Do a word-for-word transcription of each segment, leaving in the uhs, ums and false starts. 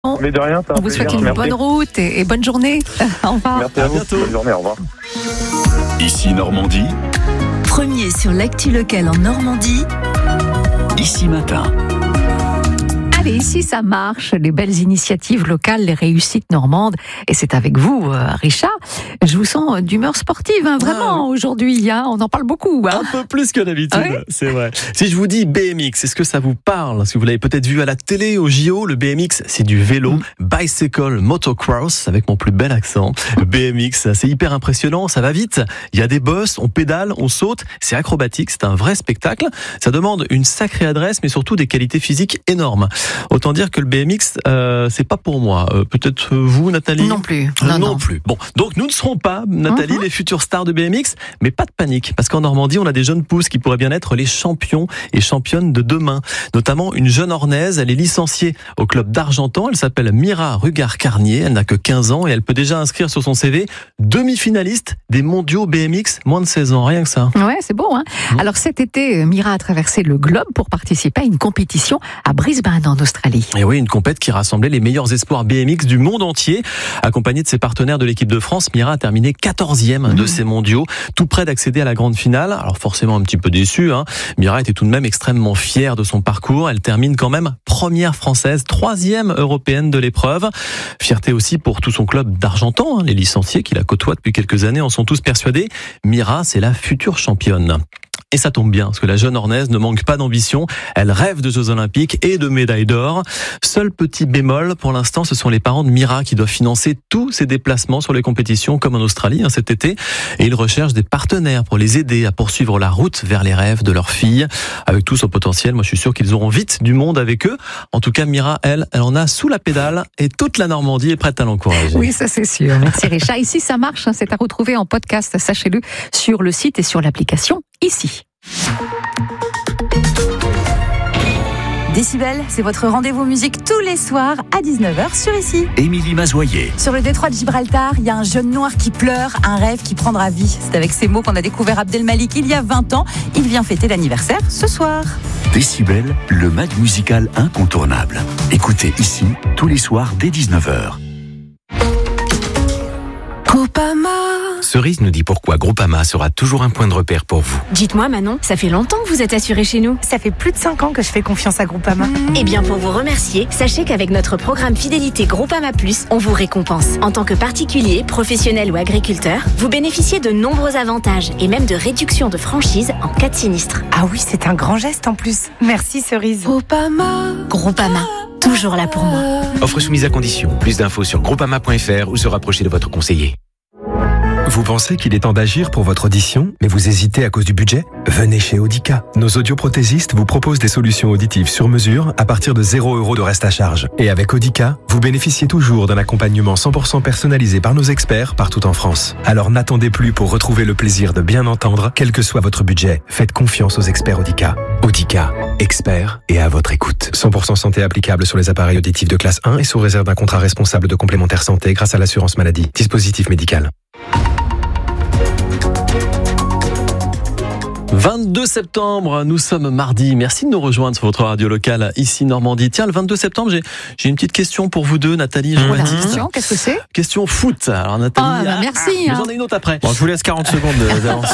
Mais de rien, ça On vous souhaite une Merci. bonne route et, et bonne journée. Au revoir. Merci à, À vous. bientôt. Bonne journée, au revoir. Ici Normandie, Premier sur l'actu locale en Normandie, ici matin. Allez, ici ça marche, les belles initiatives locales, les réussites normandes. Et c'est avec vous, euh, Richard. Je vous sens d'humeur sportive, hein, vraiment, aujourd'hui. Hein, on en parle beaucoup. Hein. Un peu plus que d'habitude, Ouais. c'est vrai. Si je vous dis B M X, est-ce que ça vous parle? Si vous l'avez peut-être vu à la télé, au J O, le B M X, c'est du vélo, Mm. bicycle motocross, avec mon plus bel accent. Le B M X, c'est hyper impressionnant, ça va vite. Il y a des bosses, on pédale, on saute, c'est acrobatique, c'est un vrai spectacle. Ça demande une sacrée adresse, mais surtout des qualités physiques énormes. Autant dire que le B M X, euh, c'est pas pour moi. Euh, peut-être vous, Nathalie? Non plus. Euh, Non, non, non. plus. Bon, donc nous ne serons pas, Nathalie, Mhm. les futures stars de B M X, mais pas de panique, parce qu'en Normandie, on a des jeunes pousses qui pourraient bien être les champions et championnes de demain. Notamment une jeune Ornaise, elle est licenciée au club d'Argentan, elle s'appelle Mira Rugard-Carnier, elle n'a que quinze ans et elle peut déjà inscrire sur son C V demi-finaliste des mondiaux B M X, moins de seize ans, rien que ça. Ouais, c'est beau. Hein. Mm. Alors cet été, Mira a traversé le globe pour participer à une compétition à Brisbane, en Australie. Et oui, une compète qui rassemblait les meilleurs espoirs B M X du monde entier. Accompagnée de ses partenaires de l'équipe de France, Mira a terminé quatorzième de ces mondiaux, tout près d'accéder à la grande finale. Alors forcément un petit peu déçue, hein. Mira était tout de même extrêmement fière de son parcours. Elle termine quand même première française, troisième européenne de l'épreuve. Fierté aussi pour tout son club d'Argentan, hein. Les licenciés qui la côtoient depuis quelques années en sont tous persuadés. Mira, c'est la future championne. Et ça tombe bien, parce que la jeune Ornaise ne manque pas d'ambition. Elle rêve de Jeux Olympiques et de médailles d'or. Seul petit bémol, pour l'instant, ce sont les parents de Mira qui doivent financer tous ses déplacements sur les compétitions, comme en Australie, hein, cet été. Et ils recherchent des partenaires pour les aider à poursuivre la route vers les rêves de leur fille. Avec tout son potentiel, moi je suis sûr qu'ils auront vite du monde avec eux. En tout cas, Mira, elle, elle en a sous la pédale et toute la Normandie est prête à l'encourager. Oui, ça c'est sûr. Merci Richard. Ici ça marche, hein, c'est à retrouver en podcast, sachez-le, sur le site et sur l'application Ici. Décibel, c'est votre rendez-vous musique tous les soirs à dix-neuf heures sur Ici. Émilie Mazoyer, Sur le détroit de Gibraltar, il y a un jeune noir qui pleure, un rêve qui prendra vie. C'est avec ces mots qu'on a découvert Abdelmalik il y a vingt ans. Il vient fêter l'anniversaire ce soir. Décibel, le mag musical incontournable. Écoutez ici, tous les soirs dès dix-neuf heures. Groupama. Cerise nous dit pourquoi Groupama sera toujours un point de repère pour vous. Dites-moi Manon, ça fait longtemps que vous êtes assurée chez nous. Ça fait plus de cinq ans que je fais confiance à Groupama. Eh bien pour vous remercier, sachez qu'avec notre programme Fidélité Groupama Plus, on vous récompense. En tant que particulier, professionnel ou agriculteur, vous bénéficiez de nombreux avantages et même de réductions de franchise en cas de sinistre. Ah oui, c'est un grand geste en plus. Merci Cerise. Groupama. Groupama, toujours là pour moi. Offre soumise à condition. Plus d'infos sur groupama point f r ou se rapprocher de votre conseiller. Vous pensez qu'il est temps d'agir pour votre audition, mais vous hésitez à cause du budget? Venez chez Audica. Nos audioprothésistes vous proposent des solutions auditives sur mesure à partir de zéro euro de reste à charge. Et avec Audica, vous bénéficiez toujours d'un accompagnement cent pour cent personnalisé par nos experts partout en France. Alors n'attendez plus pour retrouver le plaisir de bien entendre, quel que soit votre budget. Faites confiance aux experts Audica. Audica, experts et à votre écoute. cent pour cent santé applicable sur les appareils auditifs de classe un et sous réserve d'un contrat responsable de complémentaire santé grâce à l'assurance maladie. Dispositif médical. vingt-deux septembre, nous sommes mardi. Merci de nous rejoindre sur votre radio locale ici Normandie. Tiens, le vingt-deux septembre, j'ai, j'ai une petite question pour vous deux, Nathalie et Jean-Baptiste. Question, qu'est-ce que c'est? Question foot. Alors Nathalie, Ah, bah, merci, mais hein. j'en ai une autre après. Bon, je vous laisse quarante secondes d'avance.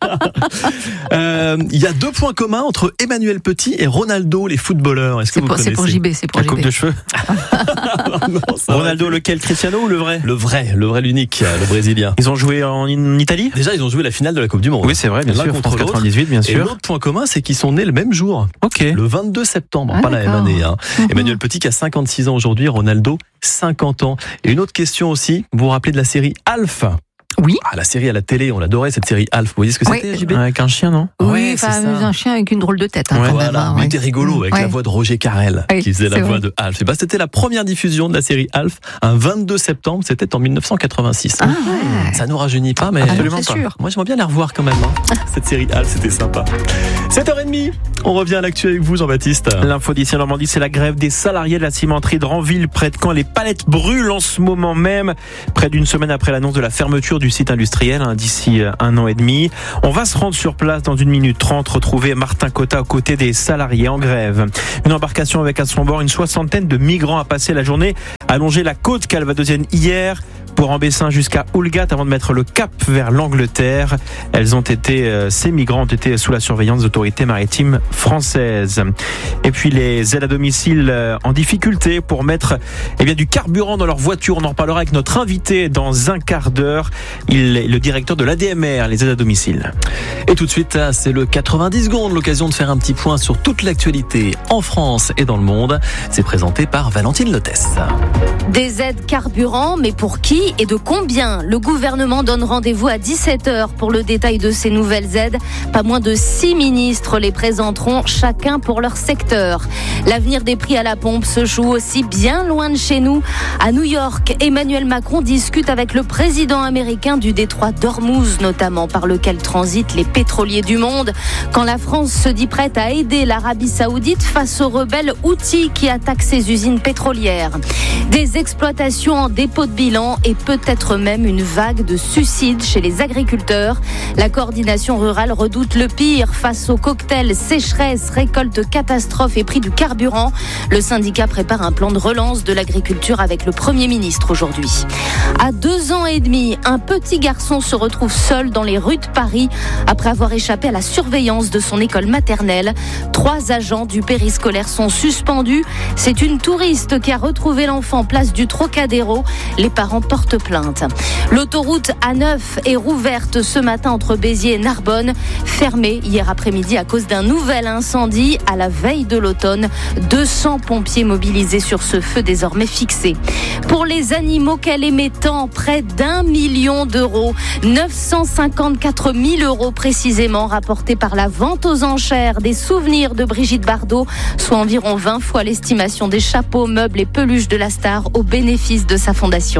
Euh, Il y a deux points communs entre Emmanuel Petit et Ronaldo, les footballeurs. Est-ce que C'est vous pour, connaissez? c'est pour J B, c'est pour La J B. coupe de cheveux. Non, ça va. Ronaldo, lequel? Cristiano ou le vrai? Le vrai, le vrai, l'unique, le brésilien. Ils ont joué en in- Italie? Déjà, ils ont joué la finale de la Coupe du Monde. Oui, c'est vrai, bien L'un sûr. contre France l'autre. quatre-vingt-dix-huit, bien Et sûr. l'autre point commun, c'est qu'ils sont nés le même jour. Ok. Le vingt-deux septembre, Ah, pas la même d'accord. année. Hein. Mhm. Emmanuel Petit qui a cinquante-six ans aujourd'hui, Ronaldo cinquante ans. Et une autre question aussi, vous vous rappelez de la série Alf? Oui. Ah, la série à la télé, on l'adorait cette série Alf. Vous voyez ce que Oui. c'était, J B? Avec un chien, non? Oui, Ouais, enfin, c'est ça. un chien avec une drôle de tête, hein, Ouais, quand même. Voilà, hein, mais ouais. c'était rigolo avec Ouais. la voix de Roger Carrel Oui, qui faisait la c'est voix vrai. de Alf. Et bah, c'était la première diffusion de la série Alf, un vingt-deux septembre, c'était en mille neuf cent quatre-vingt-six. Ah, ouais. Ça nous rajeunit pas, mais Ah, non, absolument c'est pas. sûr. Moi, j'aimerais bien la revoir quand même. Hein. Cette série Alf, c'était sympa. sept heures trente, on revient à l'actu avec vous, Jean-Baptiste. L'info d'ici en Normandie, c'est la grève des salariés de la cimenterie de Ranville, près de Caen. Les palettes brûlent en ce moment même, près d'une semaine après l'annonce de la fermeture du du site industriel hein, d'ici un an et demi. On va se rendre sur place dans une minute trente, retrouver Martin Cotta aux côtés des salariés en grève. Une embarcation avec à son bord une soixantaine de migrants a passé la journée à longer la côte calvadosienne hier. Port-en-Bessin jusqu'à Oulgat avant de mettre le cap vers l'Angleterre. Elles ont été, euh, ces migrants ont été sous la surveillance des autorités maritimes françaises. Et puis les aides à domicile euh, en difficulté pour mettre eh bien, du carburant dans leur voiture. On en reparlera avec notre invité dans un quart d'heure. Il est le directeur de l'A D M R, les aides à domicile. Et tout de suite, c'est le quatre-vingt-dix secondes, l'occasion de faire un petit point sur toute l'actualité en France et dans le monde. C'est présenté par Valentine Lotès. Des aides carburant, mais pour qui et de combien? Le gouvernement donne rendez-vous à dix-sept heures pour le détail de ces nouvelles aides. Pas moins de six ministres les présenteront, chacun pour leur secteur. L'avenir des prix à la pompe se joue aussi bien loin de chez nous. À New York, Emmanuel Macron discute avec le président américain du détroit d'Ormuz, notamment par lequel transitent les pétroliers du monde. Quand la France se dit prête à aider l'Arabie Saoudite face aux rebelles Houthis qui attaquent ses usines pétrolières. Des exploitations en dépôt de bilan et peut-être même une vague de suicides chez les agriculteurs. La coordination rurale redoute le pire face au cocktail sécheresse, récolte catastrophe et prix du carburant. Le syndicat prépare un plan de relance de l'agriculture avec le Premier ministre aujourd'hui. À deux ans et demi, un petit garçon se retrouve seul dans les rues de Paris après avoir échappé à la surveillance de son école maternelle. Trois agents du périscolaire sont suspendus. C'est une touriste qui a retrouvé l'enfant place du Trocadéro. Les parents portent plainte. L'autoroute A neuf est rouverte ce matin entre Béziers et Narbonne, fermée hier après-midi à cause d'un nouvel incendie à la veille de l'automne. deux cents pompiers mobilisés sur ce feu désormais fixé. Pour les animaux qu'elle aimait tant, près d'un million d'euros, neuf cent cinquante-quatre mille euros précisément rapportés par la vente aux enchères des souvenirs de Brigitte Bardot, soit environ vingt fois l'estimation des chapeaux, meubles et peluches de la star au bénéfice de sa fondation.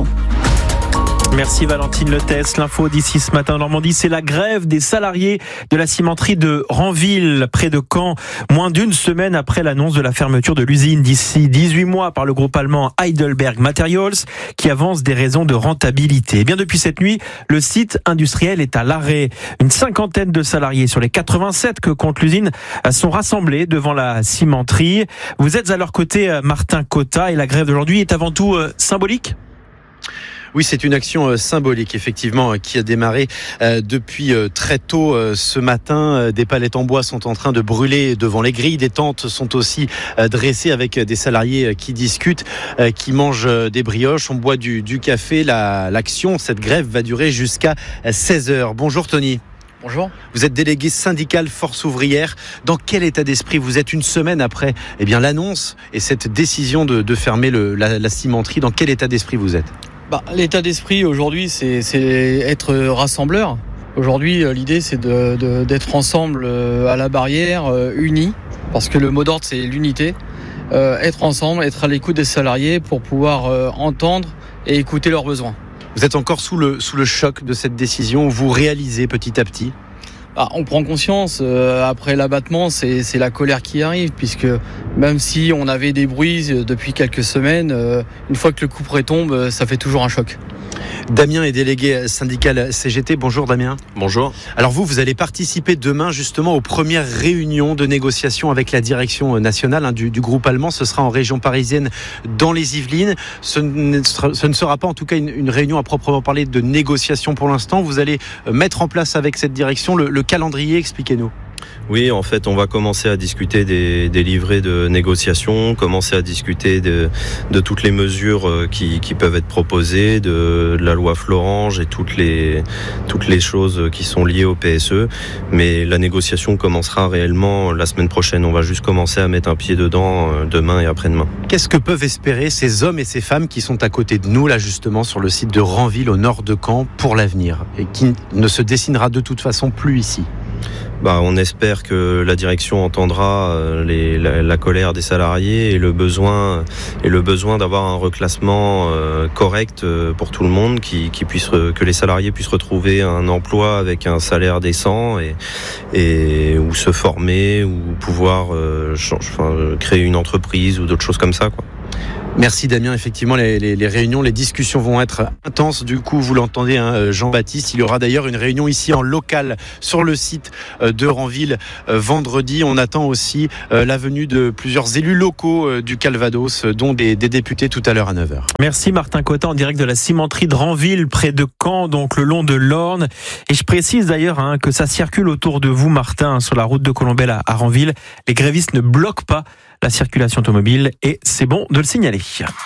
Merci Valentine Lotès. L'info d'ici ce matin en Normandie, c'est la grève des salariés de la cimenterie de Ranville, près de Caen, moins d'une semaine après l'annonce de la fermeture de l'usine d'ici dix-huit mois par le groupe allemand Heidelberg Materials, qui avance des raisons de rentabilité. Et bien depuis cette nuit, le site industriel est à l'arrêt. Une cinquantaine de salariés sur les quatre-vingt-sept que compte l'usine sont rassemblés devant la cimenterie. Vous êtes à leur côté, Martin Cotta, et la grève d'aujourd'hui est avant tout euh, symbolique ? Oui, c'est une action euh, symbolique, effectivement, euh, qui a démarré euh, depuis euh, très tôt euh, ce matin. Euh, des palettes en bois sont en train de brûler devant les grilles. Des tentes sont aussi euh, dressées avec des salariés euh, qui discutent, euh, qui mangent euh, des brioches. On boit du, du café. La, l'action, cette grève va durer jusqu'à seize heures. Bonjour Tony. Bonjour. Vous êtes délégué syndical Force ouvrière. Dans quel état d'esprit vous êtes une semaine après eh bien, l'annonce et cette décision de, de fermer le, la, la cimenterie? Dans quel état d'esprit vous êtes? Bah, l'état d'esprit aujourd'hui, c'est, c'est être rassembleur. Aujourd'hui, l'idée, c'est de, de, d'être ensemble à la barrière, unis, parce que le mot d'ordre, c'est l'unité. Euh, être ensemble, être à l'écoute des salariés pour pouvoir euh, entendre et écouter leurs besoins. Vous êtes encore sous le, sous le choc de cette décision, vous réalisez petit à petit? Ah, on prend conscience, euh, après l'abattement, c'est, c'est la colère qui arrive, puisque même si on avait des bruits depuis quelques semaines, euh, une fois que le couperet tombe, ça fait toujours un choc. Damien est délégué syndical C G T. Bonjour Damien. Bonjour. Alors vous, vous allez participer demain justement aux premières réunions de négociation avec la direction nationale hein, du, du groupe allemand. Ce sera en région parisienne, dans les Yvelines. Ce ne sera, ce ne sera pas en tout cas une, une réunion à proprement parler de négociation pour l'instant. Vous allez mettre en place avec cette direction le, le calendrier. Expliquez-nous. Oui, en fait, on va commencer à discuter des, des livrets de négociation, commencer à discuter de, de toutes les mesures qui, qui peuvent être proposées, de, de la loi Florange et toutes les, toutes les choses qui sont liées au P S E. Mais la négociation commencera réellement la semaine prochaine. On va juste commencer à mettre un pied dedans demain et après-demain. Qu'est-ce que peuvent espérer ces hommes et ces femmes qui sont à côté de nous, là justement, sur le site de Ranville, au nord de Caen, pour l'avenir, et qui ne se dessinera de toute façon plus ici? Bah, on espère que la direction entendra les, la, la colère des salariés et le besoin et le besoin d'avoir un reclassement euh, correct pour tout le monde, qui, qui puisse que les salariés puissent retrouver un emploi avec un salaire décent et, et ou se former ou pouvoir euh, change, enfin, créer une entreprise ou d'autres choses comme ça, quoi. Merci Damien, effectivement les, les, les réunions, les discussions vont être intenses, du coup vous l'entendez hein, Jean-Baptiste, il y aura d'ailleurs une réunion ici en local sur le site de Ranville euh, vendredi. On attend aussi euh, la venue de plusieurs élus locaux euh, du Calvados, dont des, des députés tout à l'heure à neuf heures. Merci Martin Cotin en direct de la cimenterie de Ranville près de Caen, donc le long de l'Orne. Et je précise d'ailleurs hein, que ça circule autour de vous Martin, sur la route de Colombelle à, à Ranville. Les grévistes ne bloquent pas la circulation automobile et c'est bon de le signaler.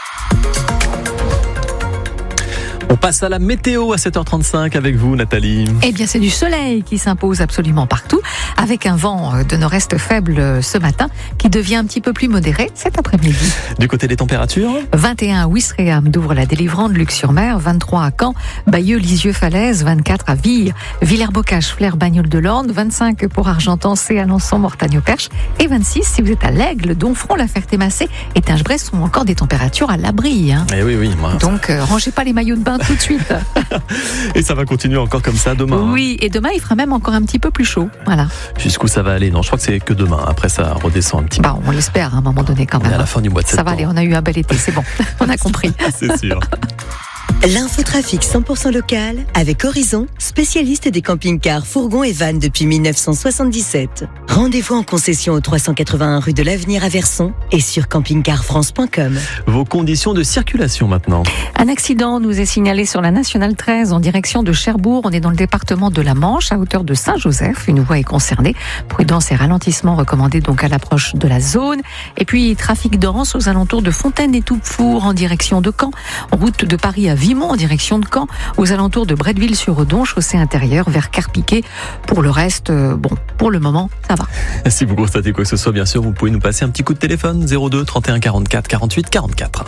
On passe à la météo à sept heures trente-cinq avec vous, Nathalie. Eh bien, c'est du soleil qui s'impose absolument partout, avec un vent de nord-est faible ce matin, qui devient un petit peu plus modéré cet après-midi. Du côté des températures, vingt et un à Ouistreham, Douvres la Délivrande, Luc-sur-Mer, vingt-trois à Caen, Bayeux, Lisieux, Falaise, vingt-quatre à Vire, Villers-Bocage, Flers, Bagnoles de l'Orne, vingt-cinq pour Argentan-Cé, Alençon, Mortagne-au-Perche, et vingt-six si vous êtes à l'Aigle, Domfront, La Ferté-Massé et Tinge-Bresse sont encore des températures à l'abri. Hein. Eh oui, oui. Moi, Donc, euh, rangez pas les maillots de bain tout de suite. Et ça va continuer encore comme ça demain. Oui, et demain il fera même encore un petit peu plus chaud. Voilà. Jusqu'où ça va aller? Non, je crois que c'est que demain. Après ça redescend un petit peu. Bah, on l'espère à un moment donné quand même. On est à la fin du mois de septembre. Ça va aller, on a eu un bel été, c'est bon. On a compris. C'est sûr. L'infotrafic cent pour cent local avec Horizon, spécialiste des camping-cars, fourgons et vannes depuis mille neuf cent soixante-dix-sept. Rendez-vous en concession au trois cent quatre-vingt-un rue de l'Avenir à Verson et sur camping car france point com. Vos conditions de circulation maintenant. Un accident nous est signalé sur la nationale treize en direction de Cherbourg. On est dans le département de la Manche à hauteur de Saint-Joseph. Une voie est concernée. Prudence et ralentissement recommandés donc à l'approche de la zone. Et puis trafic dense aux alentours de Fontaine et Toupefour en direction de Caen. En route de Paris à Vimont en direction de Caen, aux alentours de Bretteville-sur-Odon, chaussée intérieure vers Carpiquet. Pour le reste, euh, bon, pour le moment, ça va. Si vous constatez quoi que ce soit, bien sûr, vous pouvez nous passer un petit coup de téléphone zéro deux trente et un quarante-quatre quarante-huit quarante-quatre.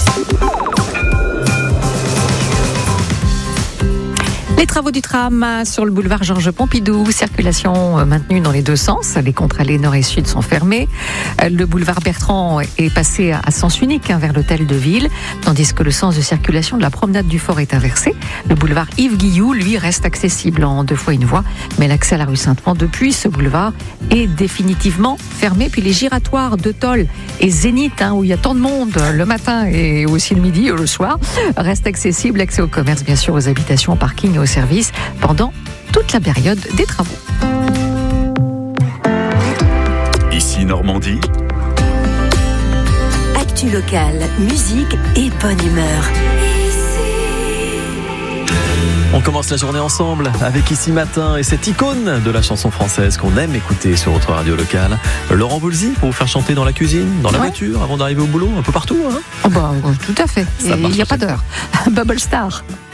Les travaux du tram sur le boulevard Georges Pompidou, circulation maintenue dans les deux sens. Les contre-allées nord et sud sont fermées. Le boulevard Bertrand est passé à sens unique vers l'hôtel de ville, tandis que le sens de circulation de la promenade du Fort est inversé. Le boulevard Yves Guilloux, lui, reste accessible en deux fois une voie, mais l'accès à la rue Saint-Ouen depuis ce boulevard est définitivement fermé. Puis les giratoires de Tôle et Zénith, hein, où il y a tant de monde le matin et aussi le midi ou le soir, restent accessibles. Accès au commerce, bien sûr, aux habitations, au parking et au service pendant toute la période des travaux. Ici Normandie. Actu locale, musique et bonne humeur. On commence la journée ensemble avec Ici Matin et cette icône de la chanson française qu'on aime écouter sur votre radio locale. Laurent Voulzy pour vous faire chanter dans la cuisine, dans la ouais. voiture, avant d'arriver au boulot, un peu partout. Hein oh bah, tout à fait. Il n'y a pas d'heure. Bubble Star.